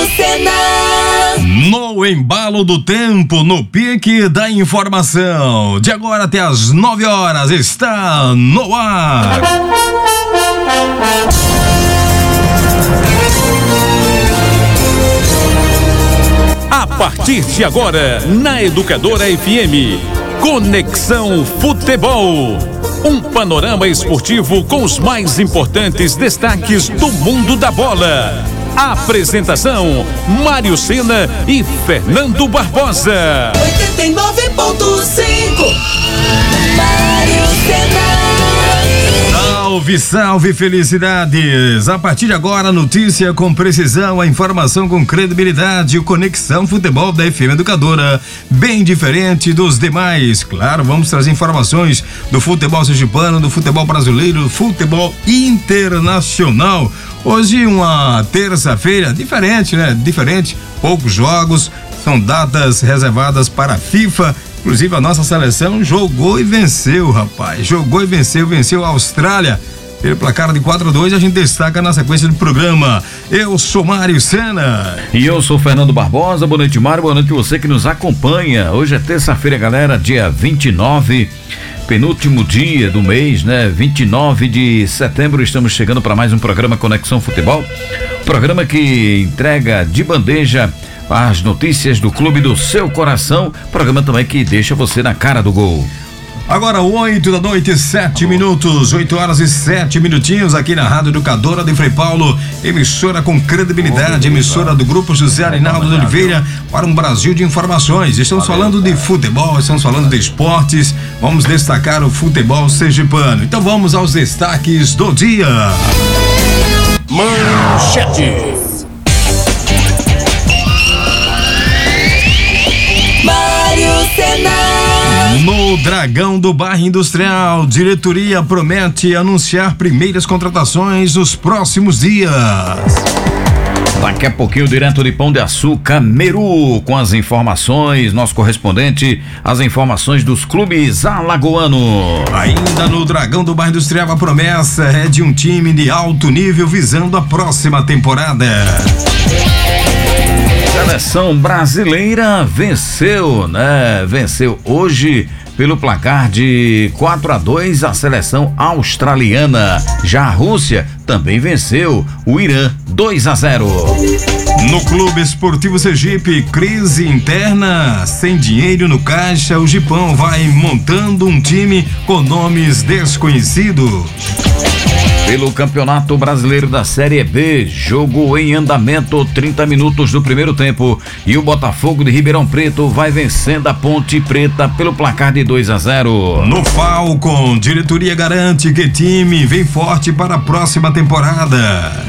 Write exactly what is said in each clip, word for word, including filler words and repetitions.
Sena. No embalo do tempo, no pique da informação. De agora até as nove horas, está no ar. A partir de agora, na Educadora F M, Conexão Futebol. Um panorama esportivo com os mais importantes destaques do mundo da bola. Apresentação: Mário Sena e Fernando Barbosa. oitenta e nove ponto cinco Mário Sena. Salve, salve, felicidades! A partir de agora, notícia com precisão, a informação com credibilidade, o Conexão Futebol da F M Educadora, bem diferente dos demais. Claro, vamos trazer informações do futebol sergipano, do futebol brasileiro, futebol internacional. Hoje, uma terça-feira diferente, né? Diferente, poucos jogos, são datas reservadas para a FIFA. Inclusive a nossa seleção jogou e venceu, rapaz. Jogou e venceu, venceu a Austrália. Pelo placar de quatro a dois, a gente destaca na sequência do programa. Eu sou Mário Sena. E eu sou Fernando Barbosa. Boa noite, Mário. Boa noite você que nos acompanha. Hoje é terça-feira, galera, dia vinte e nove, penúltimo dia do mês, né? vinte e nove de setembro, estamos chegando para mais um programa Conexão Futebol. Programa que entrega de bandeja as notícias do clube do seu coração. Programa também que deixa você na cara do gol. Agora oito da noite, sete minutos, oito horas e sete minutinhos aqui na Rádio Educadora de Frei Paulo, emissora com credibilidade, emissora do Grupo José Arinaldo de Oliveira para um Brasil de informações. Estamos falando de futebol, estamos falando de esportes, vamos destacar o futebol sergipano. Então vamos aos destaques do dia. Manchetes. Mário Sena. No Dragão do Bairro Industrial, diretoria promete anunciar primeiras contratações nos próximos dias. Daqui a pouquinho, direto de Pão de Açúcar, Meru, com as informações, nosso correspondente, as informações dos clubes alagoanos. Ainda no Dragão do Bairro Industrial, a promessa é de um time de alto nível visando a próxima temporada. Seleção brasileira venceu, né? Venceu hoje pelo placar de quatro a dois a seleção australiana. Já a Rússia também venceu o Irã dois a zero. No Clube Esportivo Sergipe, crise interna, sem dinheiro no caixa, o Gipão vai montando um time com nomes desconhecidos. Pelo Campeonato Brasileiro da Série B, jogo em andamento, trinta minutos do primeiro tempo, e o Botafogo de Ribeirão Preto vai vencendo a Ponte Preta pelo placar de dois a zero. No Falcon, diretoria garante que time vem forte para a próxima temporada.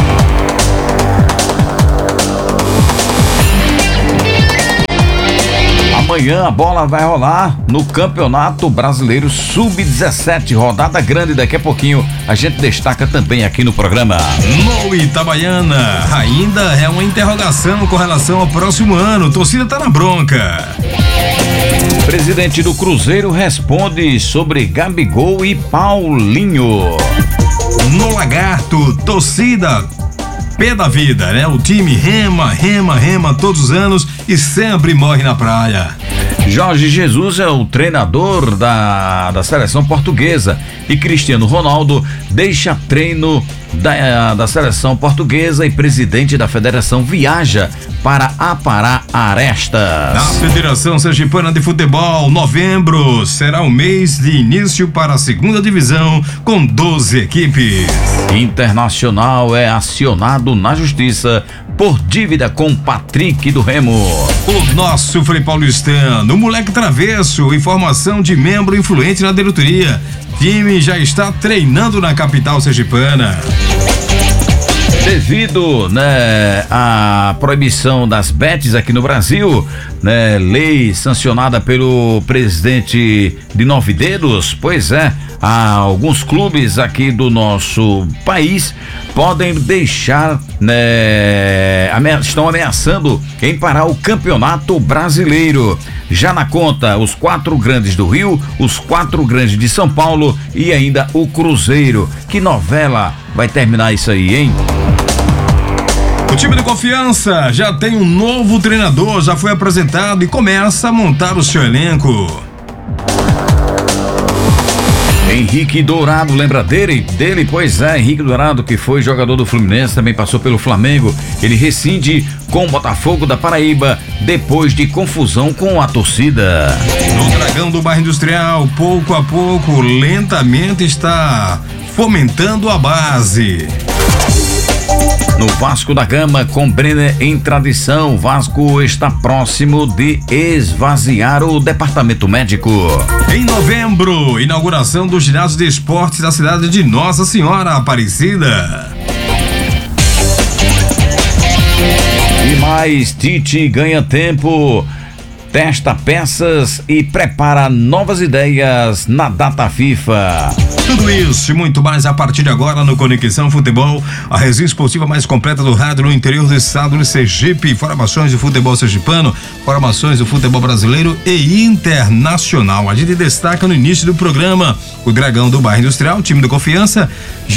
Amanhã a bola vai rolar no Campeonato Brasileiro sub dezessete, rodada grande. Daqui a pouquinho a gente destaca também aqui no programa. No Itabaiana, ainda é uma interrogação com relação ao próximo ano. A torcida tá na bronca. Presidente do Cruzeiro responde sobre Gabigol e Paulinho. No Lagarto, torcida pé da vida, né? O time rema, rema, rema todos os anos e sempre morre na praia. Jorge Jesus é o treinador da, da seleção portuguesa e Cristiano Ronaldo deixa treino da, da seleção portuguesa e presidente da federação viaja para aparar arestas. Na Federação Sergipana de Futebol, novembro será o mês de início para a segunda divisão com doze equipes. Internacional é acionado na justiça por dívida com Patrick do Remo. O nosso Frei Paulistano, o moleque travesso, informação de membro influente na diretoria. Time já está treinando na capital sergipana. Devido, né, à proibição das bets aqui no Brasil, né, lei sancionada pelo presidente de Nove Dedos, pois é, há alguns clubes aqui do nosso país podem deixar, né, amea- estão ameaçando em parar o Campeonato Brasileiro. Já na conta, os quatro grandes do Rio, os quatro grandes de São Paulo e ainda o Cruzeiro. Que novela vai terminar isso aí, hein? O time do Confiança já tem um novo treinador, já foi apresentado e começa a montar o seu elenco. Henrique Dourado, lembra dele? Dele, pois é, Henrique Dourado, que foi jogador do Fluminense, também passou pelo Flamengo. Ele rescinde com o Botafogo da Paraíba depois de confusão com a torcida. No Dragão do Bairro Industrial, pouco a pouco, lentamente está fomentando a base. No Vasco da Gama, com Brenner em tradição, Vasco está próximo de esvaziar o departamento médico. Em novembro, inauguração do ginásio de esportes da cidade de Nossa Senhora Aparecida. E mais, Tite ganha tempo, testa peças e prepara novas ideias na data FIFA. Tudo isso e muito mais a partir de agora no Conexão Futebol, a resenha esportiva mais completa do rádio no interior do estado de Sergipe. Informações do futebol sergipano, informações do futebol brasileiro e internacional. A gente destaca no início do programa o Dragão do Bairro Industrial, time do Confiança,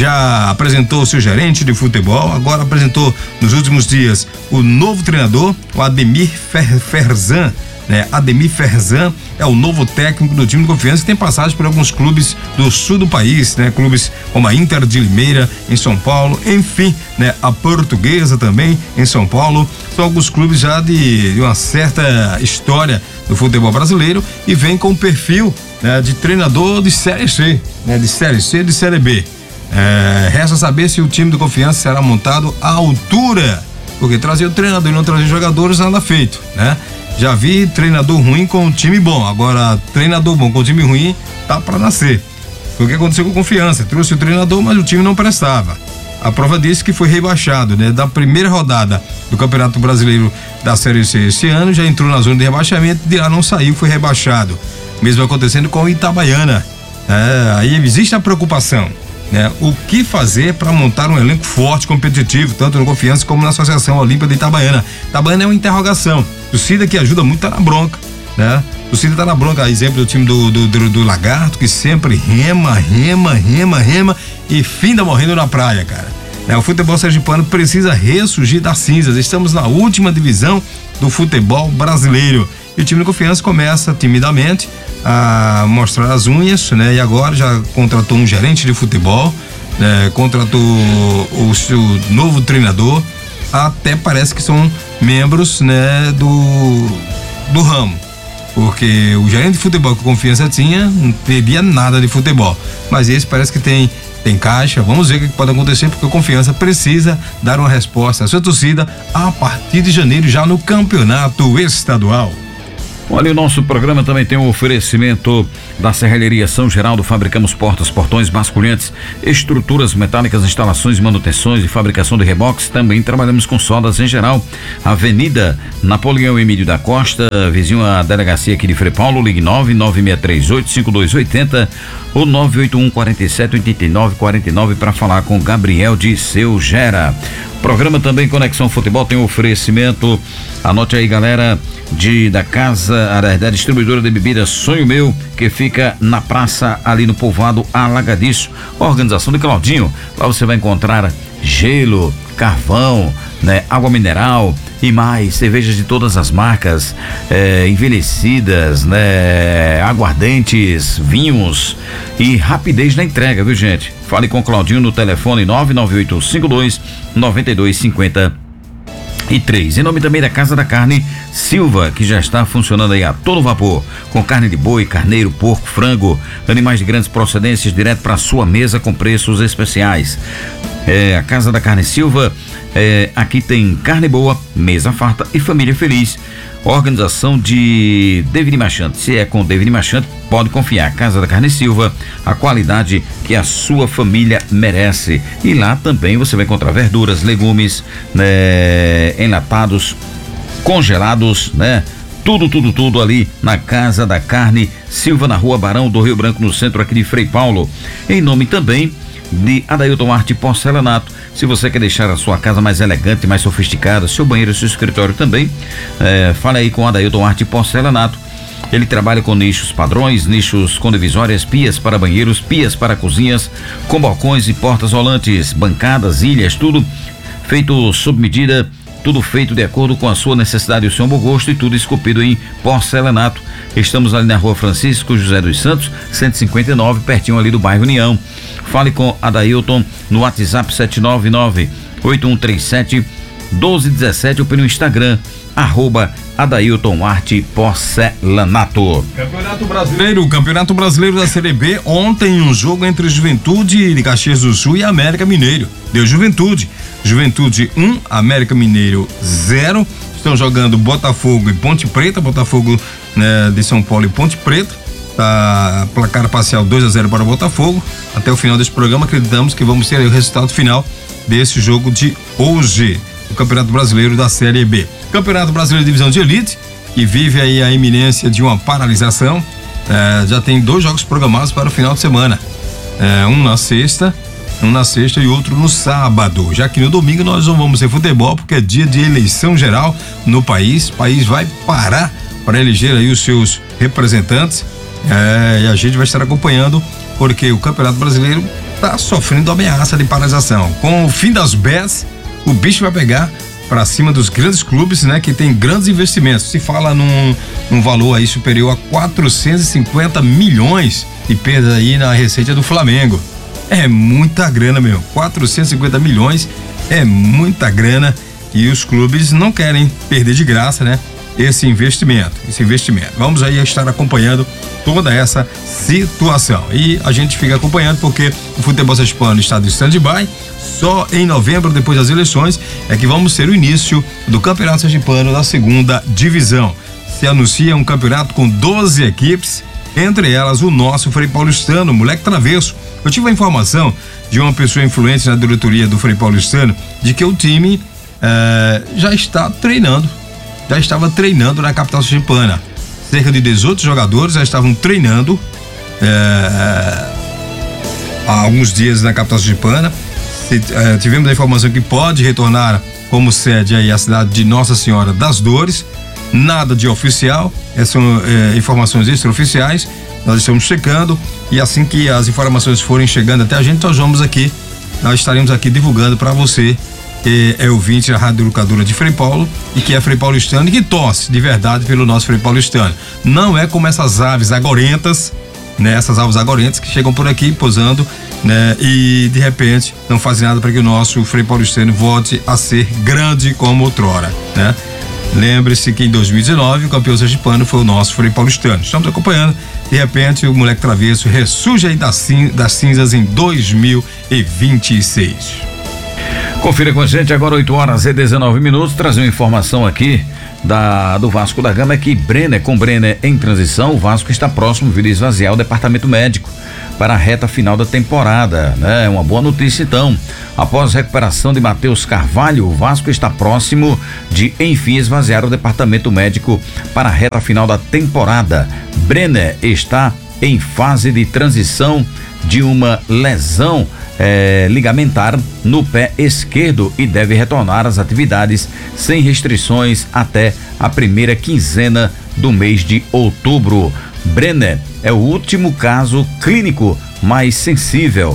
já apresentou o seu gerente de futebol, agora apresentou nos últimos dias o novo treinador, o Ademir Fer, Ferzan. Né? Ademir Ferzan é o novo técnico do time de Confiança, que tem passagem por alguns clubes do sul do país, né? Clubes como a Inter de Limeira em São Paulo, enfim, né? A Portuguesa também em São Paulo, são alguns clubes já de, de uma certa história do futebol brasileiro e vem com o perfil, né? De treinador de Série C, né? De Série C e de Série B. É, resta saber se o time do Confiança será montado à altura, porque trazer o treinador e não trazer jogadores nada feito, né? Já vi treinador ruim com um time bom, agora treinador bom com um time ruim tá pra nascer. Foi o que aconteceu com Confiança, trouxe o treinador, mas o time não prestava. A prova disso que foi rebaixado, né? Da primeira rodada do Campeonato Brasileiro da Série C esse ano, já entrou na zona de rebaixamento, de lá não saiu, foi rebaixado. Mesmo acontecendo com o Itabaiana. É, aí existe a preocupação, né? O que fazer para montar um elenco forte, competitivo, tanto no Confiança como na Associação Olímpica de Itabaiana. Itabaiana é uma interrogação. Torcida que ajuda muito tá na bronca, né? Torcida tá na bronca, exemplo do time do, do, do, do Lagarto, que sempre rema, rema, rema, rema e finda morrendo na praia, cara. Né? O futebol sergipano precisa ressurgir das cinzas. Estamos na última divisão do futebol brasileiro. E o time de Confiança começa timidamente a mostrar as unhas, né? E agora já contratou um gerente de futebol, né? Contratou o seu novo treinador, até parece que são membros, né? Do, do ramo, porque o gerente de futebol que a Confiança tinha não teria nada de futebol, mas esse parece que tem tem caixa. Vamos ver o que pode acontecer, porque a Confiança precisa dar uma resposta à sua torcida a partir de janeiro, já no campeonato estadual. Olha, o nosso programa também tem um oferecimento da Serralheria São Geraldo. Fabricamos portas, portões, basculhantes, estruturas metálicas, instalações, manutenções e fabricação de reboques. Também trabalhamos com soldas em geral. Avenida Napoleão Emílio da Costa, vizinho à delegacia aqui de Frei Paulo. Ligue nove nove seis três oito cinco dois oito zero ou nove oito um quatro sete oito nove quatro nove para falar com Gabriel de Seu Gera. Programa também Conexão Futebol tem um oferecimento, anote aí, galera, de da casa, a da distribuidora de bebidas Sonho Meu, que fica na praça ali no povoado Alagadiço. Organização de Claudinho. Lá você vai encontrar gelo, carvão, né, água mineral e mais, cervejas de todas as marcas, é, envelhecidas, né, aguardentes, vinhos e rapidez na entrega, viu, gente? Fale com o Claudinho no telefone nove nove oito cinco dois nove dois cinco três. Em nome também da Casa da Carne Silva, que já está funcionando aí a todo vapor, com carne de boi, carneiro, porco, frango, animais de grandes procedências direto para sua mesa com preços especiais. É, a Casa da Carne Silva, é, aqui tem carne boa, mesa farta e família feliz. Organização de David Machante. Se é com David Machante, pode confiar. Casa da Carne Silva, a qualidade que a sua família merece. E lá também você vai encontrar verduras, legumes, né, enlatados, congelados, né? Tudo, tudo, tudo ali na Casa da Carne Silva, na Rua Barão do Rio Branco, no centro aqui de Frei Paulo. Em nome também de Adailton Arte Porcelanato. Se você quer deixar a sua casa mais elegante, mais sofisticada, seu banheiro, seu escritório também, é, fale aí com Adailton Arte Porcelanato. Ele trabalha com nichos padrões, nichos com divisórias, pias para banheiros, pias para cozinhas, com balcões e portas rolantes, bancadas, ilhas, tudo feito sob medida, tudo feito de acordo com a sua necessidade e o seu bom gosto, e tudo esculpido em porcelanato. Estamos ali na Rua Francisco José dos Santos, cento e cinquenta e nove, pertinho ali do bairro União. Fale com Adailton no WhatsApp sete nove nove, oito um três sete, um dois um sete ou pelo Instagram, arroba Adailton Arte Porcelanato. Campeonato Brasileiro, Campeonato Brasileiro da Série B, ontem um jogo entre Juventude de Caxias do Sul e América Mineiro. Deu Juventude. Juventude um, América Mineiro zero. Estão jogando Botafogo e Ponte Preta, Botafogo, né, de São Paulo e Ponte Preta. Tá, placar parcial dois a zero para o Botafogo. Até o final desse programa acreditamos que vamos ter o resultado final desse jogo de hoje, o Campeonato Brasileiro da Série B. Campeonato Brasileiro de Divisão de Elite, que vive aí a iminência de uma paralisação. É, já tem dois jogos programados para o final de semana. É, um na sexta, um na sexta e outro no sábado. Já que no domingo nós não vamos ter futebol, porque é dia de eleição geral no país. O país vai parar para eleger aí os seus representantes. É, e a gente vai estar acompanhando, porque o Campeonato Brasileiro está sofrendo ameaça de paralisação. Com o fim das bets, o bicho vai pegar para cima dos grandes clubes, né, que tem grandes investimentos. Se fala num, num valor aí superior a quatrocentos e cinquenta milhões de perda aí na receita do Flamengo. É muita grana, meu. quatrocentos e cinquenta milhões é muita grana, e os clubes não querem perder de graça, né, esse investimento, esse investimento. Vamos aí estar acompanhando toda essa situação, e a gente fica acompanhando porque o futebol sergipano está de stand-by. Só em novembro, depois das eleições, é que vamos ter o início do Campeonato Sergipano da segunda divisão. Se anuncia um campeonato com doze equipes, entre elas o nosso Frei Paulistano, moleque travesso. Eu tive a informação de uma pessoa influente na diretoria do Frei Paulistano de que o time eh, já está treinando, já estava treinando na capital sergipana. Cerca de dezoito jogadores já estavam treinando eh, há alguns dias na capital sergipana. Uh, tivemos a informação que pode retornar como sede aí a cidade de Nossa Senhora das Dores. Nada de oficial, essas são uh, informações extraoficiais. Nós estamos checando, e assim que as informações forem chegando até a gente, nós vamos aqui, nós estaremos aqui divulgando para você que é ouvinte da Rádio Educadora de Frei Paulo e que é Frei Paulistano e que torce de verdade pelo nosso Frei Paulistano. Não é como essas aves agorentas, né? Essas aves agorentas que chegam por aqui posando, né? E de repente não fazem nada para que o nosso Frei Paulistano volte a ser grande como outrora, né? Lembre-se que em dois mil e dezenove o campeão sergipano foi o nosso Frei Paulistano. Estamos acompanhando, de repente o moleque travesso ressurge aí das, cin das cinzas em dois mil e vinte e seis. Confira com a gente agora, oito horas e dezenove minutos, trazer uma informação aqui da, do Vasco da Gama, é que Brenner, com Brenner em transição, o Vasco está próximo de esvaziar o departamento médico para a reta final da temporada, né? Uma boa notícia então. Após a recuperação de Matheus Carvalho, o Vasco está próximo de enfim esvaziar o departamento médico para a reta final da temporada. Brenner está em fase de transição de uma lesão É, ligamentar no pé esquerdo e deve retornar às atividades sem restrições até a primeira quinzena do mês de outubro. Brenner é o último caso clínico mais sensível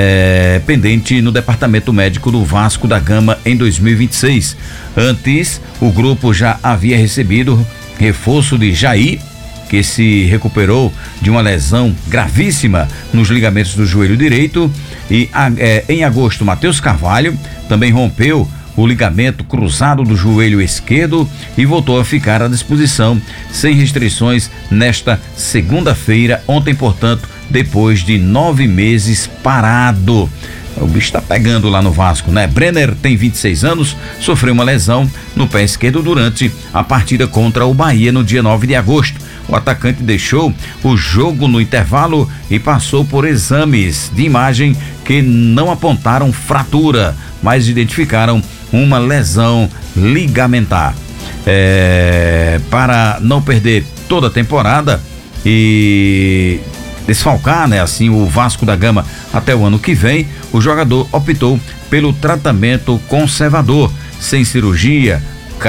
é, pendente no departamento médico do Vasco da Gama em dois mil e vinte e seis. Antes, o grupo já havia recebido reforço de Jair, que se recuperou de uma lesão gravíssima nos ligamentos do joelho direito, e é, em agosto Matheus Carvalho também rompeu o ligamento cruzado do joelho esquerdo e voltou a ficar à disposição sem restrições nesta segunda-feira, ontem, portanto, depois de nove meses parado. O bicho tá pegando lá no Vasco, né? Brenner tem vinte e seis anos, sofreu uma lesão no pé esquerdo durante a partida contra o Bahia no dia nove de agosto. O atacante deixou o jogo no intervalo e passou por exames de imagem que não apontaram fratura, mas identificaram uma lesão ligamentar. É, para não perder toda a temporada e desfalcar, né, assim, o Vasco da Gama até o ano que vem, o jogador optou pelo tratamento conservador, sem cirurgia.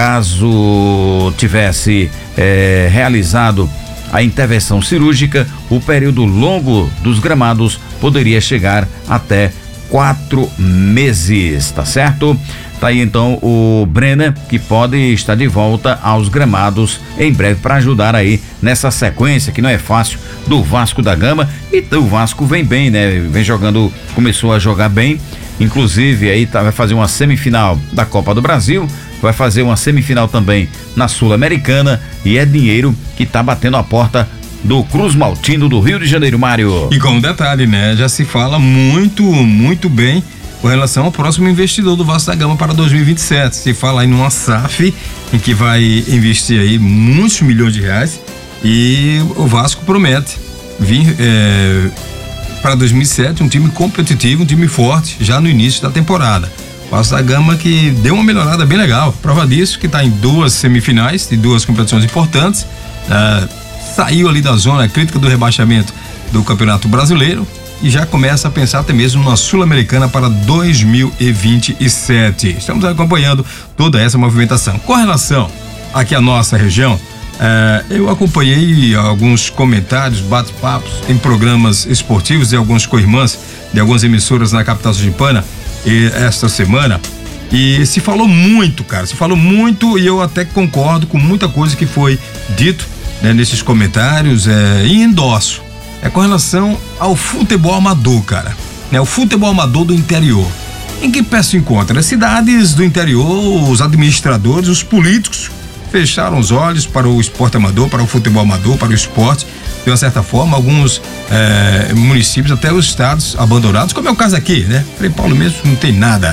Caso tivesse é, realizado a intervenção cirúrgica, o período longo dos gramados poderia chegar até quatro meses, tá certo? Tá aí então o Brenner, que pode estar de volta aos gramados em breve para ajudar aí nessa sequência que não é fácil do Vasco da Gama. E o Vasco vem bem, né? Vem jogando, começou a jogar bem, inclusive aí tá, vai fazer uma semifinal da Copa do Brasil, vai fazer uma semifinal também na Sul-Americana, e é dinheiro que tá batendo a porta do Cruz Maltino do Rio de Janeiro, Mário. E com um detalhe, né? Já se fala muito, muito bem com relação ao próximo investidor do Vasco da Gama para dois mil e vinte e sete. Se fala aí numa S A F em que vai investir aí muitos milhões de reais, e o Vasco promete vir é, para dois mil e sete um time competitivo, um time forte já no início da temporada. O Vasco da Gama que deu uma melhorada bem legal, prova disso que está em duas semifinais de duas competições importantes, ah, saiu ali da zona crítica do rebaixamento do Campeonato Brasileiro e já começa a pensar até mesmo na Sul-Americana para dois mil e vinte e sete. Estamos acompanhando toda essa movimentação. Com relação aqui à nossa região, eh, eu acompanhei alguns comentários, bate-papos em programas esportivos de algumas co-irmãs de algumas emissoras na capital sergipana e esta semana, e se falou muito, cara, se falou muito, e eu até concordo com muita coisa que foi dito, né, nesses comentários, é, e endosso. É com relação ao futebol amador, cara, né? O futebol amador do interior. Em que pé se encontra? As cidades do interior, os administradores, os políticos fecharam os olhos para o esporte amador, para o futebol amador, para o esporte. De uma certa forma, alguns é, municípios, até os estados abandonados, como é o caso aqui, né? Frei Paulo mesmo não tem nada.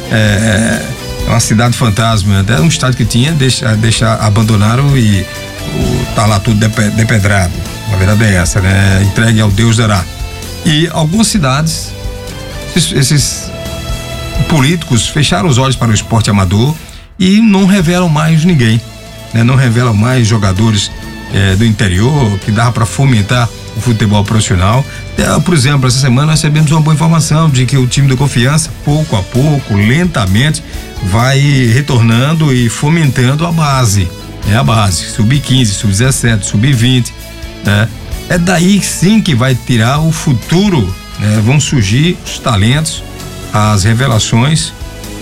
É, é uma cidade fantasma, até um estado que tinha, deixa, deixa, abandonaram e o, tá lá tudo depedrado. A verdade é essa, né? Entregue ao Deus dará. E algumas cidades, esses, esses políticos fecharam os olhos para o esporte amador e não revelam mais ninguém, né? Não revelam mais jogadores eh, do interior que dava para fomentar o futebol profissional. É, por exemplo, essa semana nós recebemos uma boa informação de que o time do Confiança, pouco a pouco, lentamente, vai retornando e fomentando a base, né? A base, sub quinze, sub dezessete, sub vinte. É, é daí sim que vai tirar o futuro, né? Vão surgir os talentos, as revelações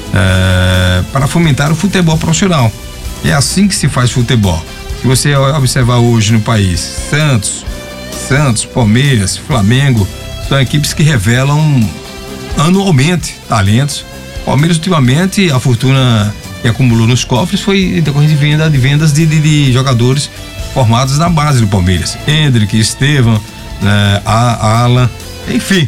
é, para fomentar o futebol profissional. É assim que se faz futebol. Se você observar hoje no país, Santos, Santos, Palmeiras, Flamengo, são equipes que revelam anualmente talentos. Palmeiras ultimamente, a fortuna que acumulou nos cofres foi em decorrência de venda de vendas de, de, de jogadores formados na base do Palmeiras. Hendrick, Estevam, né, a Alan, enfim.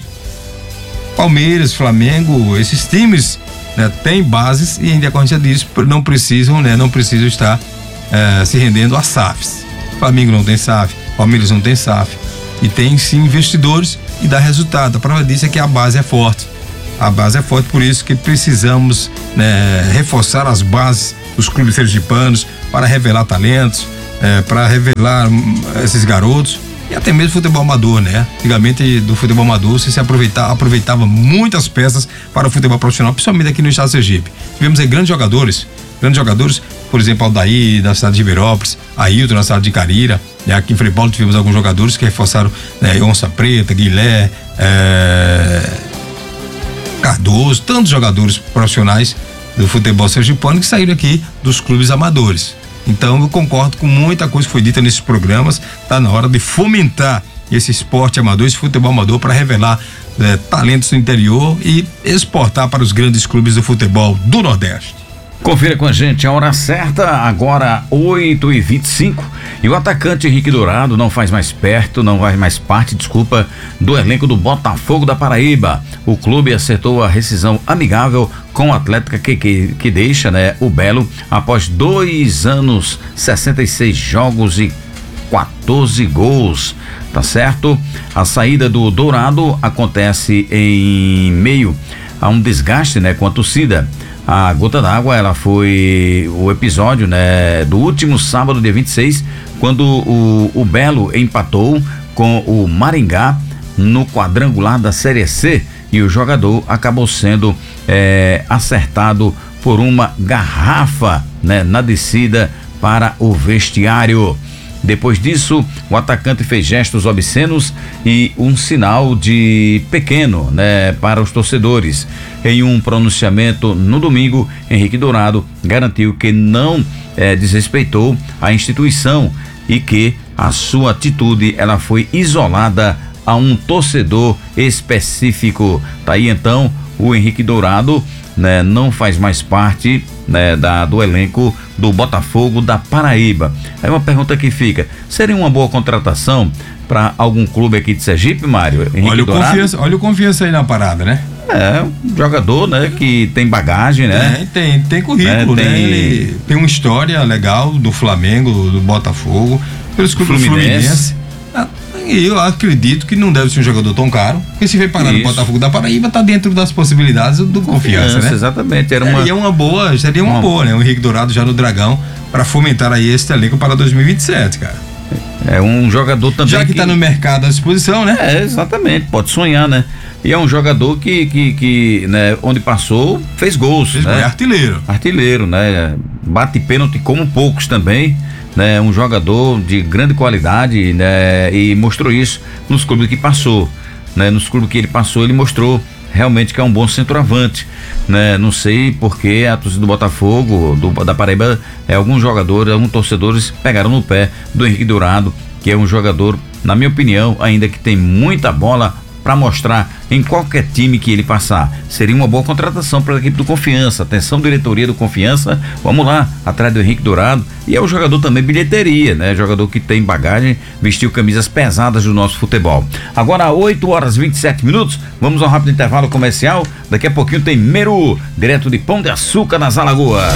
Palmeiras, Flamengo, esses times, né, têm bases e em decorrência disso não precisam, né, não precisam estar eh, se rendendo a S A Fs. Flamengo não tem S A F, Palmeiras não tem S A F, e tem sim investidores e dá resultado. A prova disso é que a base é forte. A base é forte, por isso que precisamos, né, reforçar as bases dos clubes sergipanos para revelar talentos, É, para revelar esses garotos e até mesmo futebol amador, né? Antigamente do futebol amador você se aproveitava, aproveitava muitas peças para o futebol profissional, principalmente aqui no estado de Sergipe. Tivemos aí grandes jogadores, grandes jogadores, por exemplo, Aldair da cidade de Riberópolis, Ailton na cidade de Carira, né? Aqui em Frei Paulo tivemos alguns jogadores que reforçaram, né? Onça Preta, Guilé, é... Cardoso, tantos jogadores profissionais do futebol sergipano que saíram aqui dos clubes amadores. Então eu concordo com muita coisa que foi dita nesses programas. Tá na hora de fomentar esse esporte amador, esse futebol amador, para revelar é, talentos do interior e exportar para os grandes clubes do futebol do Nordeste. Confira com a gente a hora certa, agora oito e vinte e cinco, e o atacante Henrique Dourado não faz mais perto, não vai mais parte, desculpa, do elenco do Botafogo da Paraíba. O clube acertou a rescisão amigável com o atleta que, que, que deixa, né, o Belo após dois anos, sessenta e seis jogos e quatorze gols, tá certo? A saída do Dourado acontece em meio a um desgaste, né, com a torcida. A gota d'água, ela foi o episódio, né, do último sábado, dia vinte e seis, quando o, o Belo empatou com o Maringá no quadrangular da Série C, e o jogador acabou sendo é, acertado por uma garrafa, né, na descida para o vestiário. Depois disso, o atacante fez gestos obscenos e um sinal de pequeno, né, para os torcedores. Em um pronunciamento no domingo, Henrique Dourado garantiu que não eh, desrespeitou a instituição e que a sua atitude ela foi isolada a um torcedor específico. Tá aí então o Henrique Dourado, né, não faz mais parte, né, da, do elenco do Botafogo da Paraíba. Aí uma pergunta que fica: seria uma boa contratação para algum clube aqui de Sergipe, Mário? Henrique olha, o Dourado? confiança, olha o confiança aí na parada, né? É, um jogador, né, que tem bagagem, né? É, tem, tem currículo, É, tem- né? Ele tem uma história legal do Flamengo, do Botafogo, pelos clubes do Fluminense. Fluminense. Ah, e eu acredito que não deve ser um jogador tão caro, porque se veio parar no Isso. Botafogo da Paraíba, tá dentro das possibilidades do confiança, né? Exatamente, era uma... Seria uma boa, seria uma, uma- boa, né? O Henrique Dourado já no Dragão, para fomentar aí esse elenco para dois mil e vinte e sete, cara. É um jogador também Já que, tá no mercado à disposição, né? É, exatamente, pode sonhar, né? E é um jogador que, que, que né, onde passou, fez gols, Fez né? bem, artilheiro. Artilheiro, né? Bate pênalti como poucos também, né? Um jogador de grande qualidade, né? E mostrou isso nos clubes que passou, né? Nos clubes que ele passou, ele mostrou realmente que é um bom centroavante, né? Não sei porque a torcida do Botafogo, do, da Paraíba, é, alguns jogadores, alguns torcedores pegaram no pé do Henrique Dourado, que é um jogador, na minha opinião, ainda que tem muita bola para mostrar em qualquer time que ele passar. Seria uma boa contratação para a equipe do Confiança. Atenção, diretoria do Confiança, vamos lá, atrás do Henrique Dourado. E é um jogador também bilheteria, né? Jogador que tem bagagem, vestiu camisas pesadas do nosso futebol. Agora, oito horas e vinte e sete minutos, vamos ao rápido intervalo comercial. Daqui a pouquinho tem Meru, direto de Pão de Açúcar, nas Alagoas.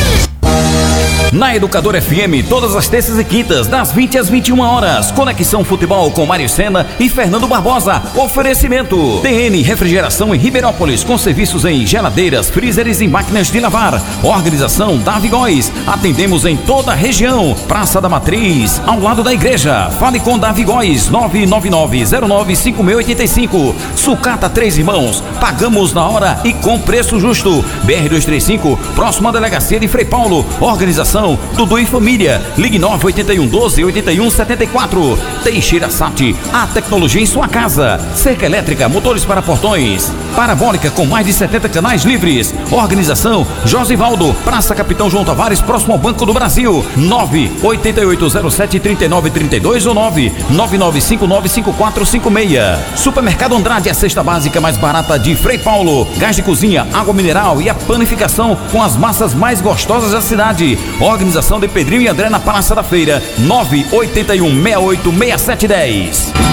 Na Educadora F M, todas as terças e quintas, das vinte às vinte e uma horas. Conexão Futebol com Mário Sena e Fernando Barbosa. Oferecimento: T N Refrigeração em Ribeirópolis, com serviços em geladeiras, freezers e máquinas de lavar. Organização Davi Góes. Atendemos em toda a região. Praça da Matriz, ao lado da igreja. Fale com Davi Góes, nove nove nove zero nove cinco seis oito cinco. Sucata Três Irmãos. Pagamos na hora e com preço justo. B R duzentos e trinta e cinco, próxima delegacia de Frei Paulo. Organização Dudu e Família. Ligue nove oito um doze oito um sete quatro. Teixeira Sat, a tecnologia em sua casa. Cerca elétrica, motores para portões. Parabólica com mais de setenta canais livres. Organização Josivaldo, Praça Capitão João Tavares, próximo ao Banco do Brasil. nove oito oito zero sete três nove três dois ou nove nove nove cinco nove cinco quatro cinco seis. Supermercado Andrade, a cesta básica mais barata de Frei Paulo. Gás de cozinha, água mineral e a panificação com as massas mais gostosas da cidade. Organização de Pedrinho e André na Praça da Feira. nove oito um seis oito seis sete um zero.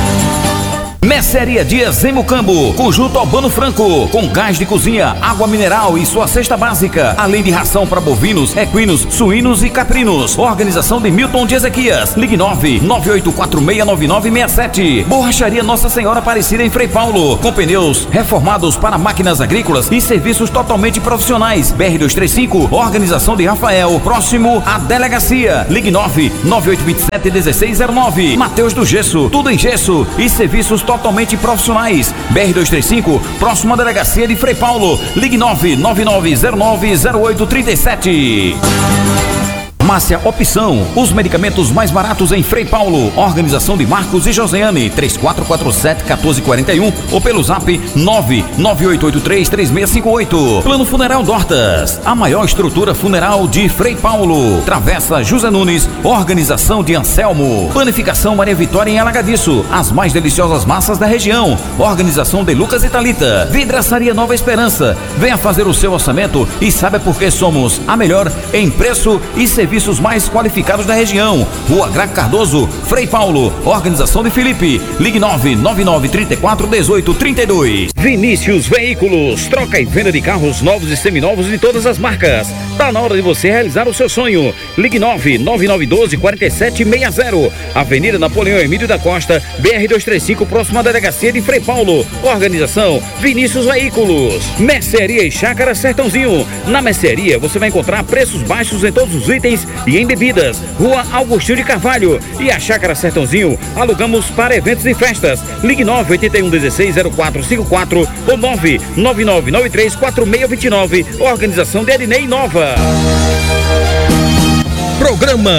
Mercearia Dias em Mucambo, Conjunto Albano Franco, com gás de cozinha, água mineral e sua cesta básica, além de ração para bovinos, equinos, suínos e caprinos. Organização de Milton de Ezequias. Ligue nove nove oito quatro seis nove nove seis sete. Borracharia Nossa Senhora Aparecida em Frei Paulo, com pneus reformados para máquinas agrícolas e serviços totalmente profissionais. B R duzentos e trinta e cinco, Organização de Rafael, próximo à delegacia. Ligue nove nove oito dois sete um seis zero nove. Mateus do Gesso, tudo em gesso e serviços totalmente profissionais. B R duzentos e trinta e cinco, próxima delegacia de Frei Paulo. Ligue nove nove nove zero nove zero oito três sete. Farmácia Opção, os medicamentos mais baratos em Frei Paulo. Organização de Marcos e Josiane, três quatro quatro sete um quatro quatro um ou pelo zap nove nove oito oito três três seis cinco oito. Plano Funeral Dortas, a maior estrutura funeral de Frei Paulo. Travessa José Nunes, organização de Anselmo. Panificação Maria Vitória em Alagadiço, as mais deliciosas massas da região. Organização de Lucas e Thalita. Vidraçaria Nova Esperança, venha fazer o seu orçamento e saiba por que somos a melhor em preço e serviços mais qualificados da região. Rua Graco Cardoso, Frei Paulo. Organização de Felipe. Ligue nove nove nove três quatro um oito três dois. Vinícius Veículos, troca e venda de carros novos e seminovos de todas as marcas. Tá na hora de você realizar o seu sonho. Ligue nove nove nove um dois quatro sete seis zero. Avenida Napoleão Emílio da Costa, B R duzentos e trinta e cinco, próxima delegacia de Frei Paulo. Organização Vinícius Veículos. Mercearia e Chácara Sertãozinho. Na mercearia você vai encontrar preços baixos em todos os itens e em bebidas. Rua Augustinho de Carvalho. E a Chácara Sertãozinho alugamos para eventos e festas. Ligue nove oito um um seis zero quatro cinco quatro ou nove nove nove nove três quatro seis dois nove. Organização de Ednei Nova. Programa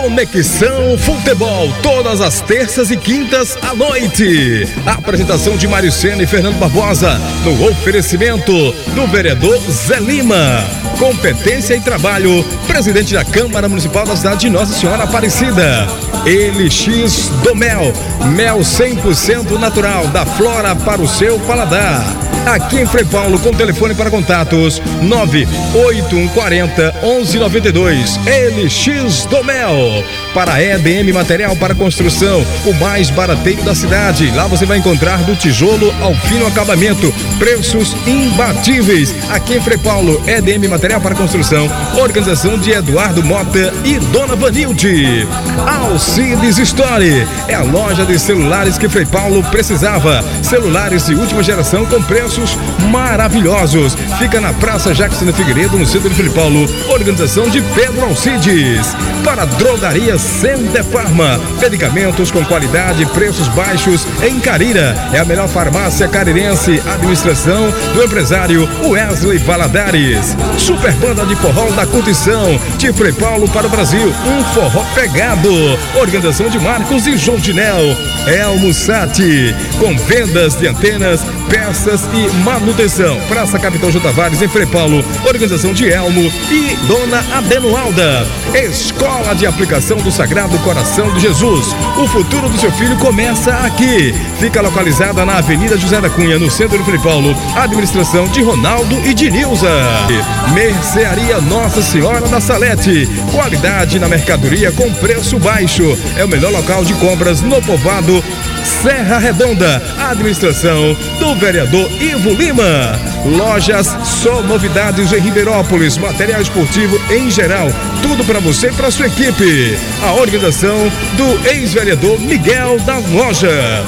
Conexão Futebol, todas as terças e quintas à noite. A apresentação de Mário Sena e Fernando Barbosa, no oferecimento do vereador Zé Lima. Competência e trabalho, presidente da Câmara Municipal da cidade de Nossa Senhora Aparecida. L X do Mel, mel cem por cento natural, da flora para o seu paladar. Aqui em Frei Paulo, com telefone para contatos nove oito um quatro zero um um nove dois. L X do Mel. Para a E D M Material para Construção, o mais barateiro da cidade. Lá você vai encontrar do tijolo ao fino acabamento, preços imbatíveis. Aqui em Frei Paulo, E D M Material para Construção, organização de Eduardo Mota e Dona Vanilde. Alcides Store, é a loja de celulares que Frei Paulo precisava. Celulares de última geração com preços maravilhosos. Fica na Praça Jackson de Figueiredo, no centro de Frei Paulo. Organização de Pedro Alcides. Para Drogaria Center Farma, medicamentos com qualidade e preços baixos em Carira. É a melhor farmácia carirense. Administração do empresário Wesley Valadares. Super Banda de Forró da Curtição, de Frei Paulo para o Brasil. Um forró pegado. Organização de Marcos e João Dinel. Elmo Sati, com vendas de antenas, peças e manutenção. Praça Capitão J. Tavares, em Frei Paulo. Organização de Elmo e Dona Adenoalda. Escola de Aplicação do Sagrado Coração de Jesus. O futuro do seu filho começa aqui. Fica localizada na Avenida José da Cunha, no centro de Frei Paulo. Administração de Ronaldo e de Nilza. Mercearia Nossa Senhora da Salete. Qualidade na mercadoria com preço baixo. É o melhor local de compras no povoado Serra Redonda. Administração do vereador Ivo Lima. Lojas Só Novidades em Ribeirópolis. Material esportivo em geral. Tudo para você e para sua equipe. A organização do ex-vereador Miguel da Loja.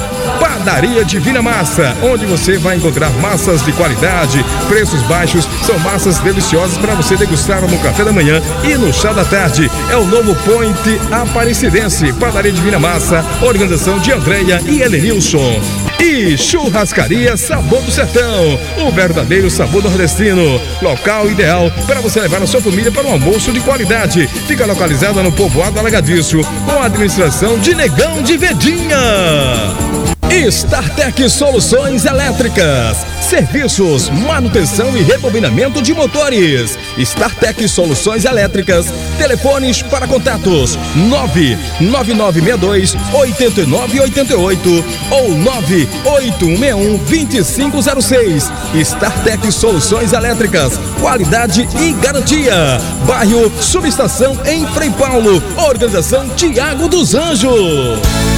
Padaria Divina Massa, onde você vai encontrar massas de qualidade, preços baixos. São massas deliciosas para você degustar no café da manhã e no chá da tarde. É o novo Point Aparecidense. Padaria Divina Massa, organização de Andréia e Helenilson. E Churrascaria Sabor do Sertão, o verdadeiro sabor nordestino. Local ideal para você levar a sua família para um almoço de qualidade. Fica localizada no povoado Alagadiço, com a administração de Negão de Vedinha. StarTech Soluções Elétricas, serviços, manutenção e rebobinamento de motores. StarTech Soluções Elétricas, telefones para contatos nove nove nove seis dois oito nove oito oito ou nove oito um seis um dois cinco zero seis. StarTech Soluções Elétricas, qualidade e garantia. Bairro Subestação, em Frei Paulo. Organização Tiago dos Anjos.